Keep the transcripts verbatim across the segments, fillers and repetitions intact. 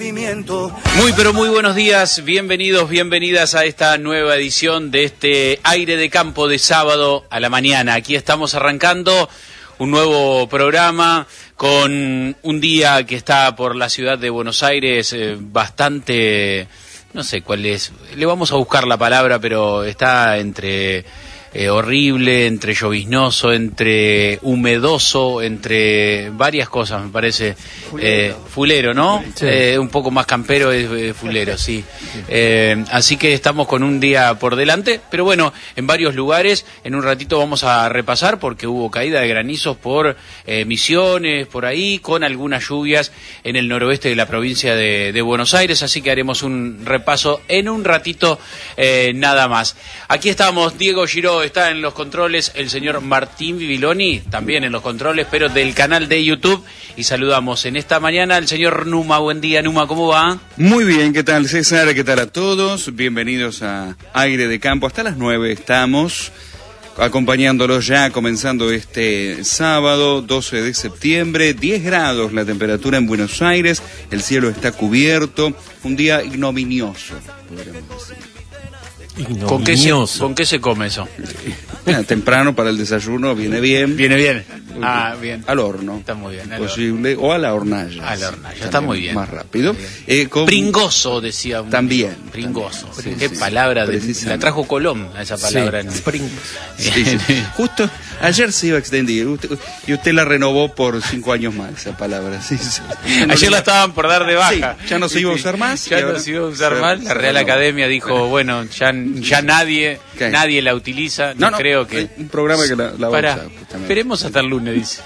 Muy pero muy buenos días, bienvenidos, bienvenidas a esta nueva edición de este Aire de Campo de sábado a la mañana. Aquí estamos arrancando un nuevo programa con un día que está por la ciudad de Buenos Aires eh, bastante, no sé cuál es, le vamos a buscar la palabra, pero está entre... Eh, horrible, entre lloviznoso, entre humedoso, entre varias cosas, me parece. Fulero, eh, fulero ¿no? Sí. Eh, un poco más campero es eh, fulero, sí. Eh, así que estamos con un día por delante, pero bueno, en varios lugares, en un ratito vamos a repasar porque hubo caída de granizos por eh, Misiones, por ahí, con algunas lluvias en el noroeste de la provincia de, de Buenos Aires, así que haremos un repaso en un ratito eh, nada más. Aquí estamos, Diego Giró está en los controles, el señor Martín Bibiloni también en los controles, pero del canal de YouTube, y saludamos en esta mañana al señor Numa. Buen día, Numa, ¿cómo va? Muy bien, ¿qué tal, César? ¿Qué tal a todos? Bienvenidos a Aire de Campo. Hasta las nueve estamos acompañándolos ya, comenzando este sábado, doce de septiembre, diez grados la temperatura en Buenos Aires, el cielo está cubierto, un día ignominioso, podríamos decir. ¿Con qué, se, ¿Con qué se come eso? Ya, temprano para el desayuno, viene bien. Viene bien. Ah, bien. Al horno. Está muy bien. Posible, o a la hornalla. A la hornalla, está muy bien. Más rápido. Bien. Eh, con... Pringoso, decía un... También. Pringoso. También. Qué sí, palabra, de... la trajo Colón, esa palabra. Sí. En... Pringoso. Sí, sí. Justo ayer se iba a extender, usted, y usted la renovó por cinco años más, esa palabra. Sí, sí. No ayer la estaban por dar de baja. Sí, ya no se iba a usar más. Ya no se iba a usar más. La Real Academia dijo, bueno, ya, ya nadie, nadie la utiliza. No, no creo que... un programa que la, la va Para, a usar, justamente. Esperemos hasta el lunes, dice.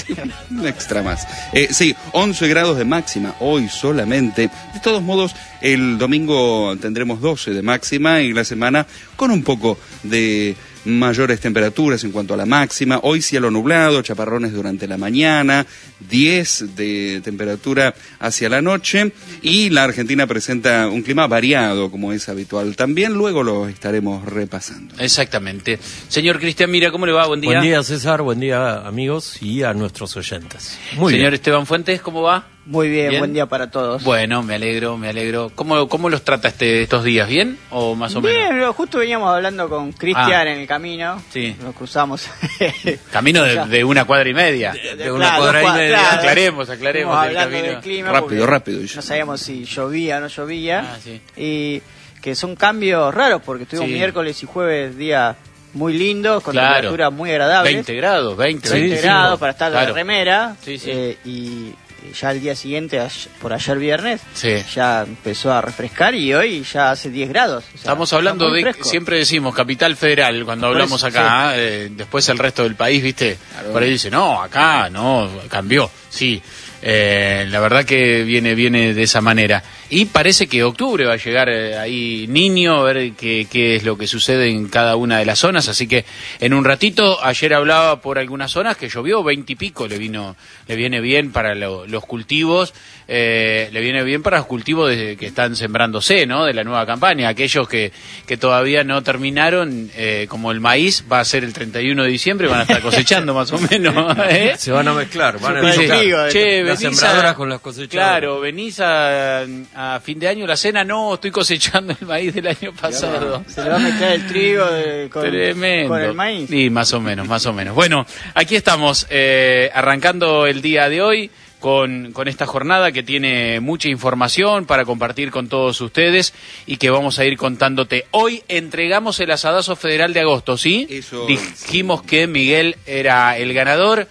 Un extra más. Eh, sí, once grados de máxima hoy solamente. De todos modos, el domingo tendremos doce de máxima y la semana con un poco de mayores temperaturas en cuanto a la máxima. Hoy cielo nublado, chaparrones durante la mañana, diez de temperatura hacia la noche, y la Argentina presenta un clima variado como es habitual también. Luego lo estaremos repasando. Exactamente. Señor Cristian Mira, ¿cómo le va? Buen día. Buen día, César, buen día, amigos, y a nuestros oyentes. Muy Señor bien. Esteban Fuentes, ¿cómo va? Muy bien, bien, buen día para todos. Bueno, me alegro, me alegro. ¿Cómo, cómo los trata este estos días? ¿Bien o más o bien, menos? Justo veníamos hablando con Cristian ah, en el camino. Sí. Nos cruzamos. Camino de, de una cuadra y media. De, de una claro, cuadra y media. Claro. Aclaremos, aclaremos. Estamos el hablando camino. del clima. Rápido, rápido. No sabíamos si llovía o no llovía. Ah, sí. Y que son cambios raros porque estuvimos Sí. miércoles y jueves día muy lindos, con Claro. temperaturas muy agradables. veinte grados, veinte, veinte sí, grados sí, para estar claro. de remera. Sí, sí. Eh, y ya el día siguiente, por ayer viernes, Sí. ya empezó a refrescar y hoy ya hace diez grados. O sea, Estamos hablando está muy de, fresco. siempre decimos Capital Federal cuando Por hablamos eso, acá, eh, después el resto del país, viste, claro. Por ahí dice, no, acá no, cambió, sí. Eh, la verdad que viene viene de esa manera. Y parece que octubre va a llegar eh, ahí niño, a ver qué, qué es lo que sucede en cada una de las zonas. Así que en un ratito, ayer hablaba por algunas zonas que llovió veinte y pico, le vino le viene bien para lo, los cultivos, eh, le viene bien para los cultivos de, que están sembrándose, ¿no? De la nueva campaña. Aquellos que, que todavía no terminaron, eh, como el maíz, va a ser el treinta y uno de diciembre, van a estar cosechando más o menos. ¿eh? Se van a mezclar, van a Dice, mezclar. che, las venís sembradoras a, con las cosechadoras. Claro, venís a, a fin de año la cena, no, estoy cosechando el maíz del año pasado. Se le va a mezclar el trigo de, con, Tremendo. con el maíz. Sí, más o menos, más o menos. Bueno, aquí estamos, eh, arrancando el día de hoy con, con esta jornada que tiene mucha información para compartir con todos ustedes y que vamos a ir contándote. Hoy entregamos el asadazo federal de agosto, ¿sí? Eso. Dijimos que Miguel era el ganador,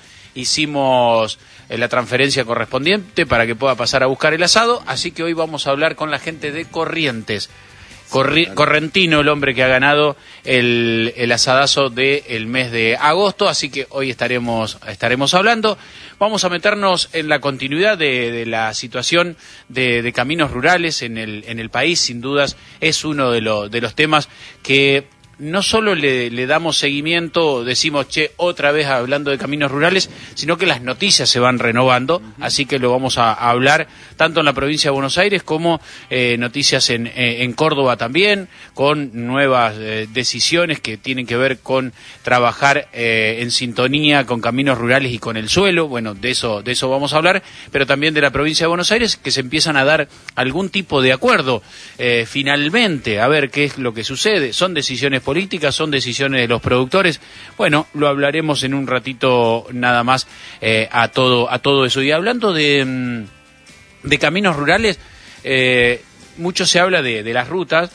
hicimos la transferencia correspondiente para que pueda pasar a buscar el asado, así que hoy vamos a hablar con la gente de Corrientes. Corri Correntino, el hombre que ha ganado el, el asadazo del mes de agosto, así que hoy estaremos estaremos hablando. Vamos a meternos en la continuidad de, de la situación de, de caminos rurales en el en el país. Sin dudas es uno de, lo, de los temas que no solo le, le damos seguimiento, decimos, che, otra vez hablando de caminos rurales, sino que las noticias se van renovando, uh-huh. así que lo vamos a, a hablar tanto en la provincia de Buenos Aires como eh, noticias en, eh, en Córdoba también, con nuevas eh, decisiones que tienen que ver con trabajar eh, en sintonía con caminos rurales y con el suelo. Bueno, de eso, de eso vamos a hablar, pero también de la provincia de Buenos Aires, que se empiezan a dar algún tipo de acuerdo, eh, finalmente, a ver qué es lo que sucede. Son decisiones políticas, son decisiones de los productores. Bueno, lo hablaremos en un ratito nada más eh, a todo a todo eso. Y hablando de, de caminos rurales, eh, mucho se habla de, de las rutas,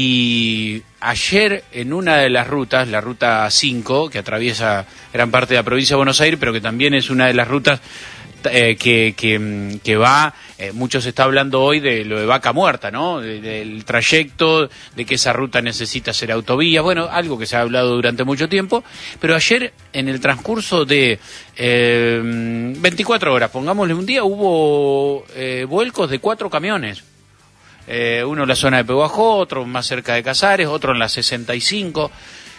y ayer en una de las rutas, la ruta cinco, que atraviesa gran parte de la provincia de Buenos Aires, pero que también es una de las rutas Eh, que, que, que va, eh, mucho se está hablando hoy de lo de Vaca Muerta, ¿no? De, del trayecto, de que esa ruta necesita ser autovía, bueno, algo que se ha hablado durante mucho tiempo, pero ayer en el transcurso de eh, veinticuatro horas, pongámosle un día, hubo eh, vuelcos de cuatro camiones. Eh, uno en la zona de Pehuajó, otro más cerca de Casares, otro en la sesenta y cinco.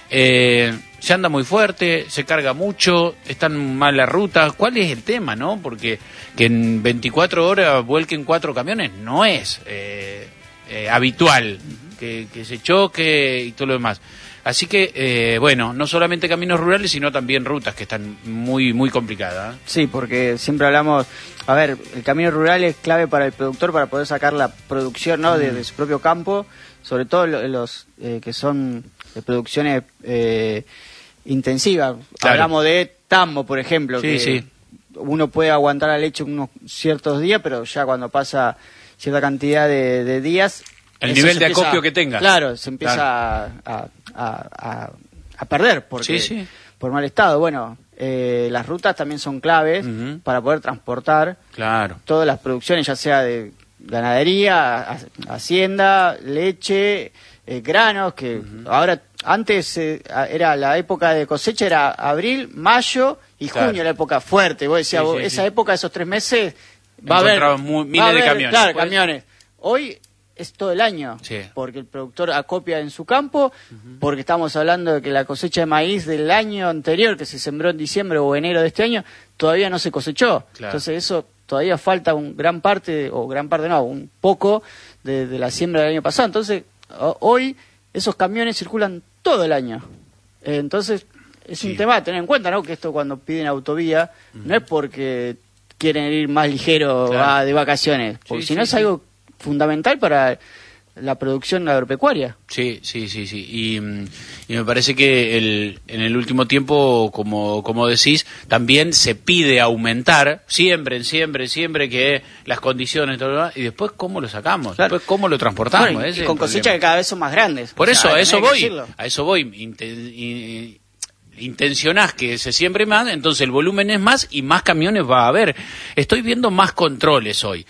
Eh, se anda muy fuerte, se carga mucho, están mal las rutas. ¿Cuál es el tema, no? Porque que en veinticuatro horas vuelquen cuatro camiones no es eh, eh, habitual, que, que se choque y todo lo demás. Así que, eh, bueno, no solamente caminos rurales, sino también rutas que están muy muy complicadas. Sí, porque siempre hablamos, a ver, el camino rural es clave para el productor para poder sacar la producción, ¿no? de, de su propio campo, sobre todo los eh, que son de producciones eh, intensivas. Claro. Hablamos de tambo, por ejemplo, sí, que sí. uno puede aguantar la leche unos ciertos días, pero ya cuando pasa cierta cantidad de, de días... El nivel de empieza, acopio que tenga. Claro, se empieza claro. A, a, a, a perder porque, sí, sí. por mal estado. Bueno, eh, las rutas también son claves uh-huh. para poder transportar claro. todas las producciones, ya sea de ganadería, hacienda, leche, eh, granos, que uh-huh. ahora, antes eh, era la época de cosecha, era abril, mayo y claro. junio, la época fuerte. Vos decías, sí, sí, esa sí. época, esos tres meses, va a haber, muy, miles va a haber, de camiones. Claro, pues... camiones. Hoy es todo el año, sí. porque el productor acopia en su campo, uh-huh. porque estamos hablando de que la cosecha de maíz del año anterior, que se sembró en diciembre o enero de este año, todavía no se cosechó. Claro. Entonces eso todavía falta un gran parte, o gran parte no, un poco de, de la siembra del año pasado. Entonces hoy esos camiones circulan todo el año. Eh, entonces es sí. un tema a tener en cuenta, ¿no? Que esto cuando piden autovía uh-huh. no es porque quieren ir más ligero claro. a, de vacaciones, porque sí, si no sí, es sí. algo fundamental para la producción agropecuaria. Sí, sí, sí, sí. Y, y me parece que el, en el último tiempo, como, como decís, también se pide aumentar, siempre, siempre, siempre que las condiciones, todo, y después cómo lo sacamos, claro. después cómo lo transportamos. Bueno, y, y con cosechas que cada vez son más grandes. Por o eso, sea, a eso voy, a eso voy. Inten, in, intencionás que se siembre más, entonces el volumen es más y más camiones va a haber. Estoy viendo más controles hoy.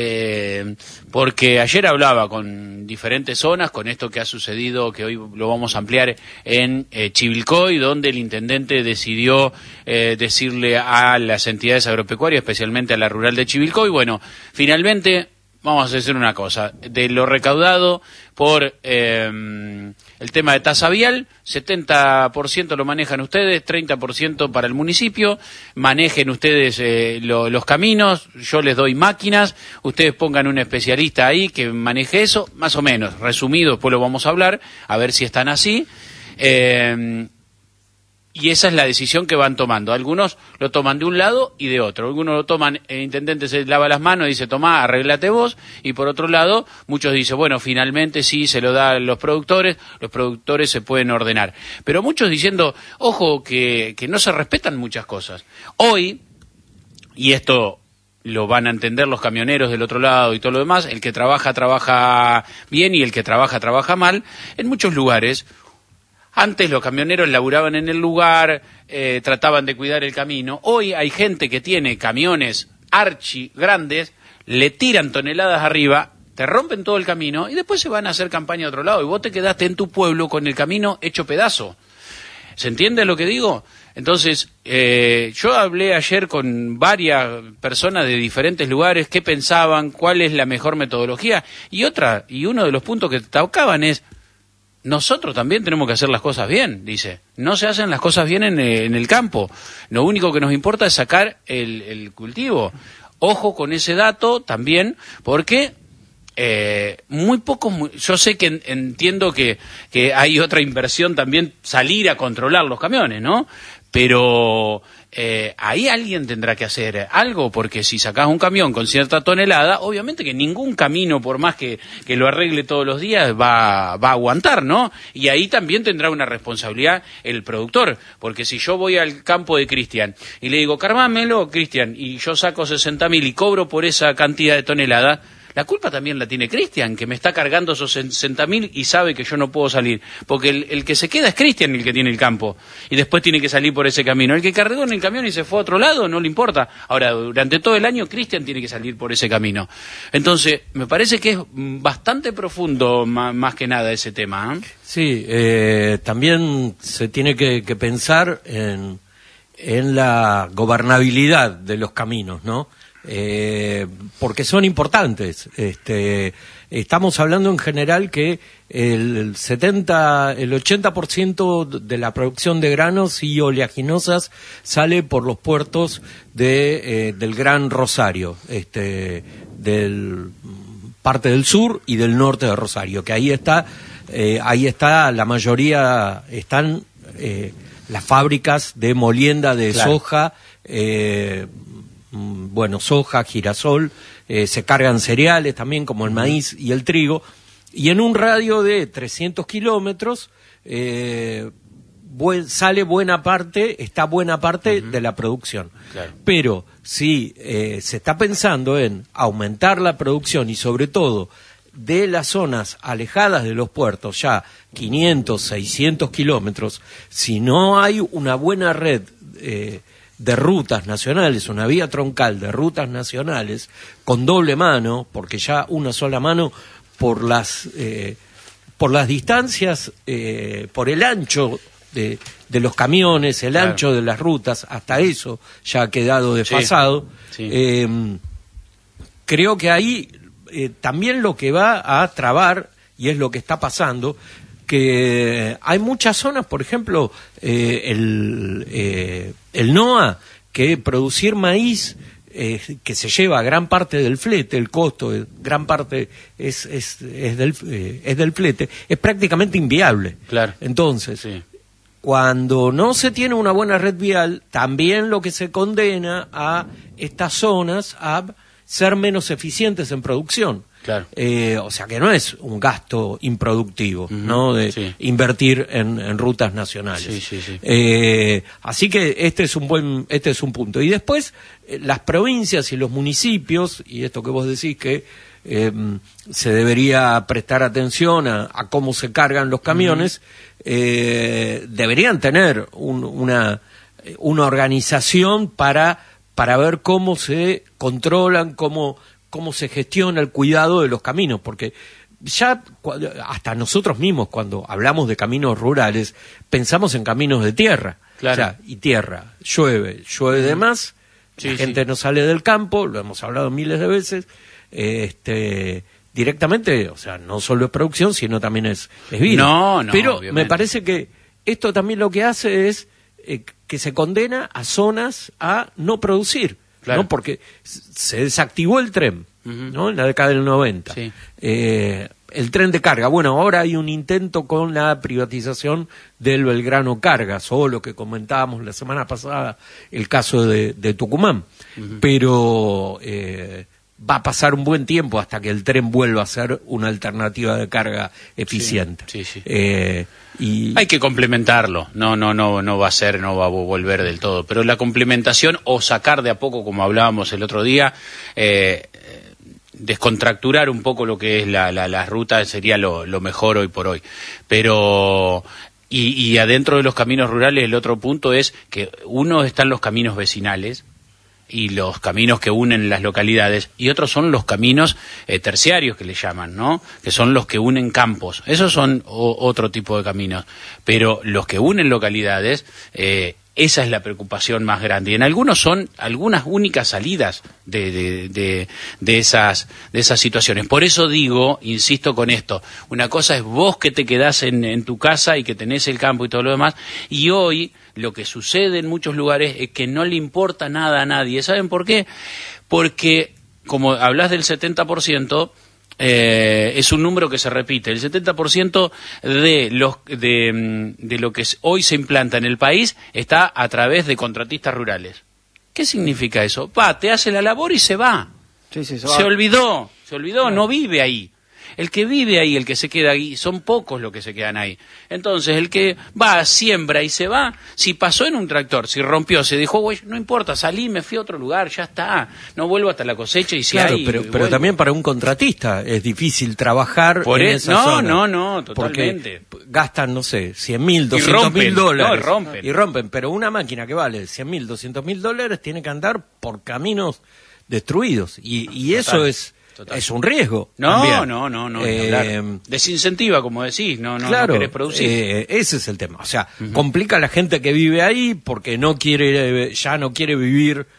Eh, porque ayer hablaba con diferentes zonas, con esto que ha sucedido, que hoy lo vamos a ampliar en eh, Chivilcoy, donde el intendente decidió eh, decirle a las entidades agropecuarias, especialmente a la rural de Chivilcoy, bueno, finalmente vamos a hacer una cosa, de lo recaudado por eh, el tema de tasa vial, setenta por ciento lo manejan ustedes, treinta por ciento para el municipio, manejen ustedes eh, lo, los caminos, yo les doy máquinas, ustedes pongan un especialista ahí que maneje eso, más o menos, resumido, después lo vamos a hablar, a ver si están así. Eh, Y esa es la decisión que van tomando. Algunos lo toman de un lado y de otro. Algunos lo toman, el intendente se lava las manos y dice, tomá, arréglate vos. Y por otro lado, muchos dicen, bueno, finalmente sí, se lo da a los productores, los productores se pueden ordenar. Pero muchos diciendo, ojo, que, que no se respetan muchas cosas. Hoy, y esto lo van a entender los camioneros del otro lado y todo lo demás, el que trabaja, trabaja bien y el que trabaja, trabaja mal, en muchos lugares. Antes los camioneros laburaban en el lugar, eh, trataban de cuidar el camino. Hoy hay gente que tiene camiones archi grandes, le tiran toneladas arriba, te rompen todo el camino y después se van a hacer campaña a otro lado. Y vos te quedaste en tu pueblo con el camino hecho pedazo. ¿Se entiende lo que digo? Entonces, eh, yo hablé ayer con varias personas de diferentes lugares, qué pensaban, cuál es la mejor metodología. Y otra, y uno de los puntos que tocaban es, nosotros también tenemos que hacer las cosas bien, dice. No se hacen las cosas bien en, en el campo. Lo único que nos importa es sacar el, el cultivo. Ojo con ese dato también, porque eh, muy pocos, muy, yo sé que en, entiendo que, que hay otra inversión también, salir a controlar los camiones, ¿no? Pero eh, ahí alguien tendrá que hacer algo, porque si sacás un camión con cierta tonelada, obviamente que ningún camino, por más que, que lo arregle todos los días, va, va a aguantar, ¿no? Y ahí también tendrá una responsabilidad el productor, porque si yo voy al campo de Cristian y le digo, cargámelo, Cristian, y yo saco sesenta mil y cobro por esa cantidad de tonelada, la culpa también la tiene Cristian, que me está cargando esos sesenta mil y sabe que yo no puedo salir. Porque el, el que se queda es Cristian, el que tiene el campo. Y después tiene que salir por ese camino. El que cargó en el camión y se fue a otro lado, no le importa. Ahora, durante todo el año, Cristian tiene que salir por ese camino. Entonces, me parece que es bastante profundo, más, más que nada, ese tema, ¿eh? Sí, eh, también se tiene que, que pensar en, en la gobernabilidad de los caminos, ¿no? Eh, porque son importantes. Este, estamos hablando en general que el setenta, el ochenta por ciento de la producción de granos y oleaginosas sale por los puertos de, eh, del Gran Rosario, este, del parte del sur y del norte de Rosario, que ahí está, eh, ahí está la mayoría, están eh, las fábricas de molienda de claro. soja. Eh, bueno, soja, girasol, eh, se cargan cereales también como el maíz y el trigo, y en un radio de trescientos kilómetros eh, buen, sale buena parte, está buena parte uh-huh. de la producción. Claro. Pero si eh, se está pensando en aumentar la producción y sobre todo de las zonas alejadas de los puertos, ya quinientos, seiscientos kilómetros, si no hay una buena red eh, de rutas nacionales, una vía troncal de rutas nacionales con doble mano, porque ya una sola mano por las eh, por las distancias, eh, por el ancho de, de los camiones, el claro. ancho de las rutas, hasta eso ya ha quedado desfasado. Sí, sí. Eh, creo que ahí eh, también lo que va a trabar, y es lo que está pasando, que hay muchas zonas, por ejemplo, eh, el, eh, el NOA, que producir maíz, eh, que se lleva gran parte del flete, el costo, de gran parte es, es, es, del, eh, es del flete, es prácticamente inviable. Claro. Entonces, sí. cuando no se tiene una buena red vial, también lo que se condena a estas zonas a ser menos eficientes en producción. Claro. Eh, o sea que no es un gasto improductivo, uh-huh. ¿no? De sí. invertir en, en rutas nacionales. Sí, sí, sí. Eh, así que este es un buen, este es un punto. Y después eh, las provincias y los municipios, y esto que vos decís que eh, se debería prestar atención a, a cómo se cargan los camiones, uh-huh. eh, deberían tener un, una una organización para para ver cómo se controlan, cómo cómo se gestiona el cuidado de los caminos, porque ya hasta nosotros mismos cuando hablamos de caminos rurales pensamos en caminos de tierra, claro. o sea, y tierra, llueve, llueve de más, sí, la gente sí. no sale del campo, lo hemos hablado miles de veces, este directamente, o sea, no solo es producción, sino también es, es vida. No, no, pero obviamente. Me parece que esto también lo que hace es eh, que se condena a zonas a no producir. Claro. ¿No? Porque se desactivó el tren, uh-huh. ¿no? En la década del noventa. Sí. Eh, el tren de carga. Bueno, ahora hay un intento con la privatización del Belgrano Carga, solo que comentábamos la semana pasada el caso de, de Tucumán. Uh-huh. Pero eh, va a pasar un buen tiempo hasta que el tren vuelva a ser una alternativa de carga eficiente. Sí, sí, sí. Eh, y... Hay que complementarlo, no, no, no, no va a ser, no va a volver del todo, pero la complementación o sacar de a poco, como hablábamos el otro día, eh, descontracturar un poco lo que es la, la, la ruta sería lo, lo mejor hoy por hoy, pero... Y, y adentro de los caminos rurales el otro punto es que uno están los caminos vecinales, y los caminos que unen las localidades, y otros son los caminos eh, terciarios que le llaman, ¿no? Que son los que unen campos. Esos son o, otro tipo de caminos. Pero los que unen localidades, eh, Esa es la preocupación más grande. Y en algunos son algunas únicas salidas de, de, de, de, esas, de esas situaciones. Por eso digo, insisto con esto, una cosa es vos que te quedás en, en tu casa y que tenés el campo y todo lo demás, y hoy lo que sucede en muchos lugares es que no le importa nada a nadie. ¿Saben por qué? Porque, como hablas del setenta por ciento, Eh, es un número que se repite. El setenta por ciento de, los, de, de lo que hoy se implanta en el país está a través de contratistas rurales. ¿Qué significa eso? Va, te hace la labor y se va. Sí, sí, se, se va. olvidó, se olvidó, no vive ahí. El que vive ahí, el que se queda ahí, son pocos los que se quedan ahí. Entonces, el que va, siembra y se va, si pasó en un tractor, si rompió, se dejó, güey, no importa, salí, me fui a otro lugar, ya está, no vuelvo hasta la cosecha y si claro, hay... pero, pero también para un contratista es difícil trabajar Por en el, esa no, zona. No, no, no, totalmente. Porque gastan, no sé, cien mil, doscientos mil dólares. No, y rompen. Y rompen, pero una máquina que vale cien mil, doscientos mil dólares tiene que andar por caminos destruidos. Y, y eso es... Total. Es un riesgo. No, también. no, no, no. Eh, claro. Desincentiva, como decís, no, no, claro, no querés producir. Eh, ese es el tema. O sea, uh-huh. complica a la gente que vive ahí porque no quiere, ya no quiere vivir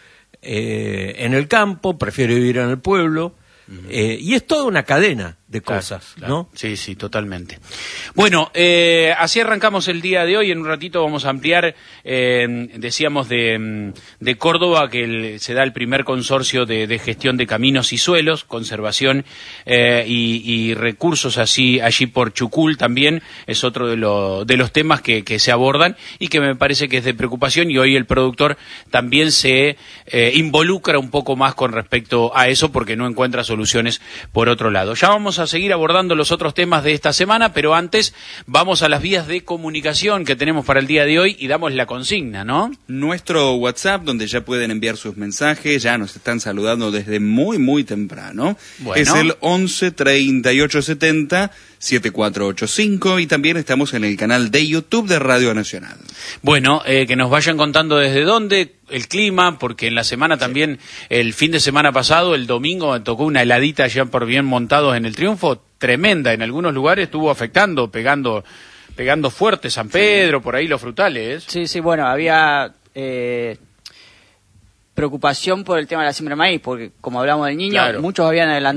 eh, en el campo, prefiere vivir en el pueblo. Uh-huh. Eh, y es toda una cadena de claro, cosas, claro. ¿no? Sí, sí, totalmente. Bueno, eh, así arrancamos el día de hoy. En un ratito vamos a ampliar, eh, decíamos, de, de Córdoba, que el, se da el primer consorcio de, de gestión de caminos y suelos, conservación eh, y, y recursos así allí por Chucul también, es otro de, lo, de los temas que, que se abordan y que me parece que es de preocupación, y hoy el productor también se eh, involucra un poco más con respecto a eso porque no encuentra soluciones por otro lado. Ya vamos a seguir abordando los otros temas de esta semana, pero antes vamos a las vías de comunicación que tenemos para el día de hoy y damos la consigna, ¿no? Nuestro WhatsApp, donde ya pueden enviar sus mensajes, ya nos están saludando desde muy, muy temprano. Bueno. Es el once, treinta y ocho, setenta, setenta y cuatro ochenta y cinco, y también estamos en el canal de YouTube de Radio Nacional. Bueno, eh, que nos vayan contando desde dónde, el clima, porque en la semana también, el fin de semana pasado, el domingo, me tocó una heladita ya por bien montados en el Triunfo, tremenda, en algunos lugares estuvo afectando, pegando pegando fuerte, San Pedro, por ahí los frutales. Sí, sí, bueno, había eh, preocupación por el tema de la siembra de maíz, porque como hablamos del niño, claro. muchos habían adelantado